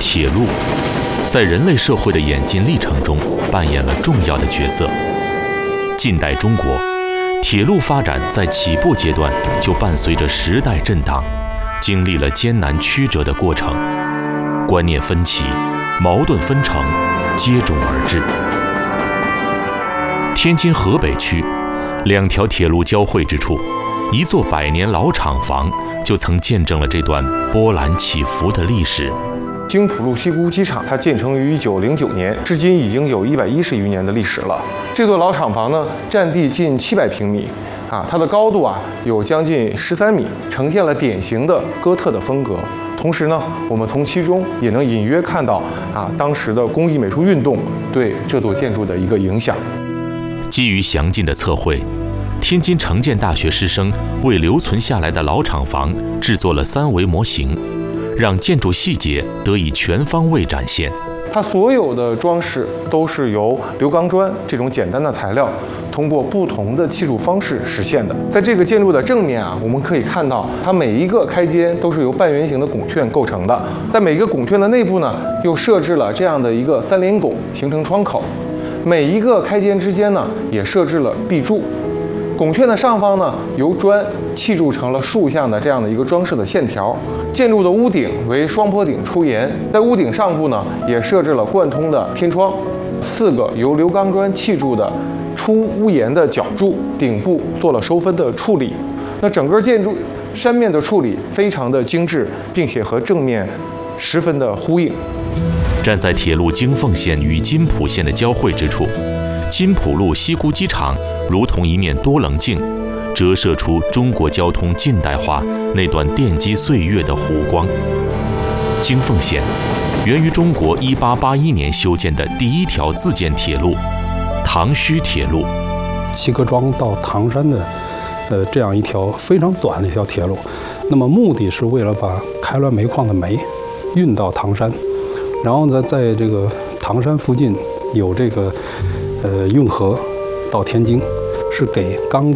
铁路在人类社会的演进历程中扮演了重要的角色。近代中国，铁路发展在起步阶段就伴随着时代震荡，经历了艰难曲折的过程，观念分歧、矛盾纷呈接踵而至。天津河北区两条铁路交汇之处，一座100年老厂房就曾见证了这段波澜起伏的历史。 经浦路西沽机场，它建成于1909年，至今已经有110余年的历史了。这座老厂房呢，占地近700平米，它的高度有将近13米，呈现了典型的哥特的风格。同时呢，我们从其中也能隐约看到当时的工艺美术运动对这座建筑的一个影响。 基于详尽的测绘，天津城建大学师生为留存下来的老厂房制作了3维模型，让建筑细节得以全方位展现。 它所有的装饰都是由流钢砖这种简单的材料，通过不同的砌筑方式实现的。在这个建筑的正面我们可以看到，它每一个开间都是由半圆形的拱券构成的。在每一个拱券的内部呢，又设置了这样的一个3连拱，形成窗口。每一个开间之间呢，也设置了壁柱。拱券的上方呢，由砖砌筑成了竖向的这样的一个装饰的线条。建筑的屋顶为双坡顶出檐，在屋顶上部呢，也设置了贯通的天窗，4个由流钢砖砌筑的出屋檐的角柱，顶部做了收分的处理。那整个建筑山面的处理非常的精致，并且和正面十分的呼应。 站在铁路京凤线与金浦线的交汇之处，金浦路西沽机场如同一面多棱镜，折射出中国交通近代化那段奠基岁月的弧光。京凤线源于中国1881年修建的第一条自建铁路——唐胥铁路。 七各庄到唐山的这样一条非常短的一条铁路，那么目的是为了把开滦煤矿的煤运到唐山，然后呢，在这个唐山附近有这个运河到天津，是给钢